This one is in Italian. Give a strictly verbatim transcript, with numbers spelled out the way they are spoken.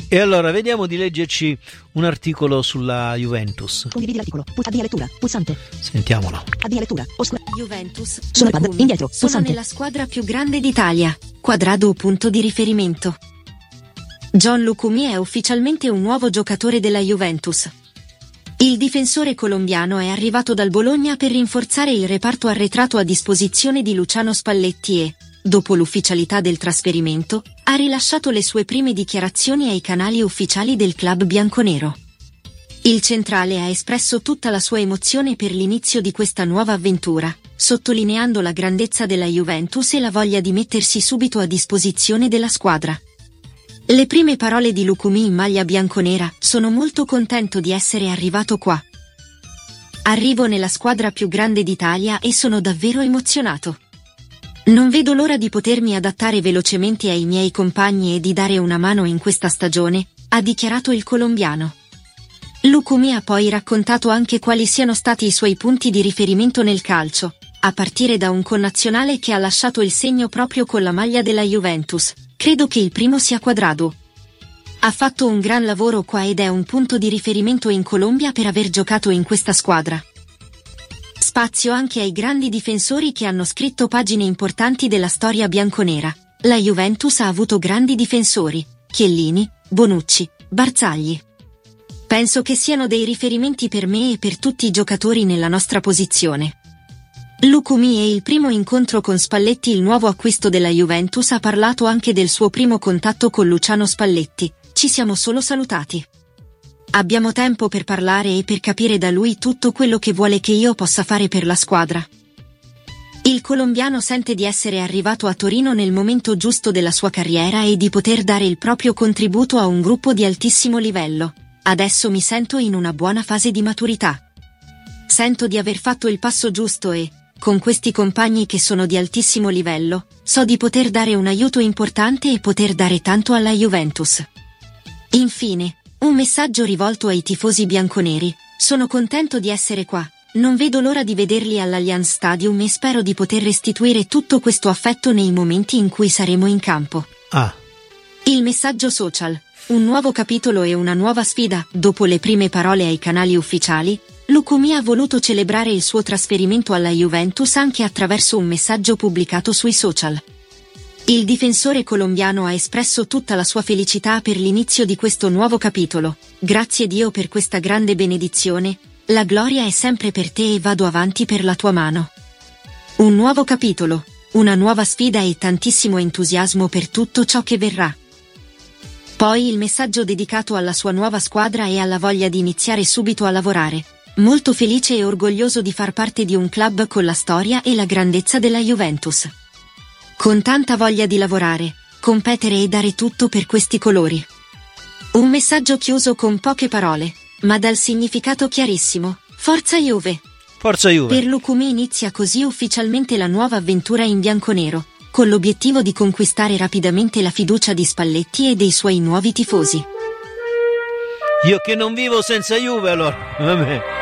E allora vediamo di leggerci un articolo sulla Juventus. Condividi l'articolo. Avvia lettura. Pulsante. Sentiamolo. Avvia lettura. Oscura. Juventus. Sono pad. Indietro. Sono Pulsante. nella squadra più grande d'Italia. Quadrado punto di riferimento. John Lucumi è ufficialmente un nuovo giocatore della Juventus. Il difensore colombiano è arrivato dal Bologna per rinforzare il reparto arretrato a disposizione di Luciano Spalletti e, dopo l'ufficialità del trasferimento, ha rilasciato le sue prime dichiarazioni ai canali ufficiali del club bianconero. Il centrale ha espresso tutta la sua emozione per l'inizio di questa nuova avventura, sottolineando la grandezza della Juventus e la voglia di mettersi subito a disposizione della squadra. Le prime parole di Lucumi in maglia bianconera: sono molto contento di essere arrivato qua. Arrivo nella squadra più grande d'Italia e sono davvero emozionato. Non vedo l'ora di potermi adattare velocemente ai miei compagni e di dare una mano in questa stagione, ha dichiarato il colombiano. Lucumi ha poi raccontato anche quali siano stati i suoi punti di riferimento nel calcio, a partire da un connazionale che ha lasciato il segno proprio con la maglia della Juventus. Credo che il primo sia Cuadrado. Ha fatto un gran lavoro qua ed è un punto di riferimento in Colombia per aver giocato in questa squadra. Spazio anche ai grandi difensori che hanno scritto pagine importanti della storia bianconera. La Juventus ha avuto grandi difensori: Chiellini, Bonucci, Barzagli. Penso che siano dei riferimenti per me e per tutti i giocatori nella nostra posizione. Lucumi e il primo incontro con Spalletti, il nuovo acquisto della Juventus, ha parlato anche del suo primo contatto con Luciano Spalletti. Ci siamo solo salutati. Abbiamo tempo per parlare e per capire da lui tutto quello che vuole che io possa fare per la squadra. Il colombiano sente di essere arrivato a Torino nel momento giusto della sua carriera e di poter dare il proprio contributo a un gruppo di altissimo livello. Adesso mi sento in una buona fase di maturità. Sento di aver fatto il passo giusto e, con questi compagni che sono di altissimo livello, so di poter dare un aiuto importante e poter dare tanto alla Juventus. Infine, un messaggio rivolto ai tifosi bianconeri: sono contento di essere qua, non vedo l'ora di vederli all'Allianz Stadium e spero di poter restituire tutto questo affetto nei momenti in cui saremo in campo. Ah. Il messaggio social: un nuovo capitolo e una nuova sfida. Dopo le prime parole ai canali ufficiali, Lucumi ha voluto celebrare il suo trasferimento alla Juventus anche attraverso un messaggio pubblicato sui social. Il difensore colombiano ha espresso tutta la sua felicità per l'inizio di questo nuovo capitolo. Grazie Dio per questa grande benedizione, la gloria è sempre per te e vado avanti per la tua mano. Un nuovo capitolo, una nuova sfida e tantissimo entusiasmo per tutto ciò che verrà. Poi il messaggio dedicato alla sua nuova squadra e alla voglia di iniziare subito a lavorare. Molto felice e orgoglioso di far parte di un club con la storia e la grandezza della Juventus. Con tanta voglia di lavorare, competere e dare tutto per questi colori. Un messaggio chiuso con poche parole, ma dal significato chiarissimo. Forza Juve! Forza Juve! Per Lucumi inizia così ufficialmente la nuova avventura in bianconero, con l'obiettivo di conquistare rapidamente la fiducia di Spalletti e dei suoi nuovi tifosi. Io che non vivo senza Juve, allora. Vabbè.